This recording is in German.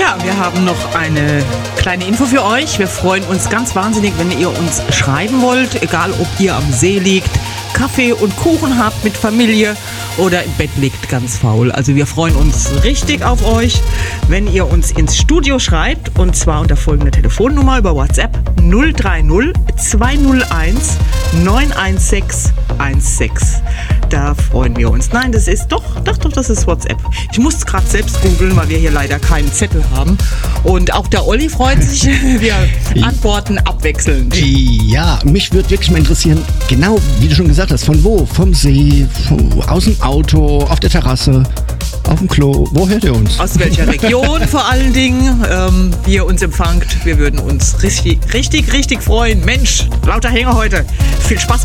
Ja, wir haben noch eine kleine Info für euch. Wir freuen uns ganz wahnsinnig, wenn ihr uns schreiben wollt, egal ob ihr am See liegt, Kaffee und Kuchen habt mit Familie oder im Bett liegt ganz faul. Also wir freuen uns richtig auf euch, wenn ihr uns ins Studio schreibt, und zwar unter folgender Telefonnummer über WhatsApp 030 201 916 16. Da freuen wir uns. Nein, das ist doch, das ist WhatsApp. Ich muss es gerade selbst googeln, weil wir hier leider keinen Zettel haben. Und auch der Olli freut sich. Wir antworten abwechselnd. Ja, mich würde wirklich mal interessieren, genau wie du schon gesagt hast, von wo? Vom See, aus dem Auto, auf der Terrasse, auf dem Klo. Wo hört ihr uns? Aus welcher Region vor allen Dingen, wie ihr uns empfangt. Wir würden uns richtig freuen. Mensch, lauter Hänger heute. Viel Spaß.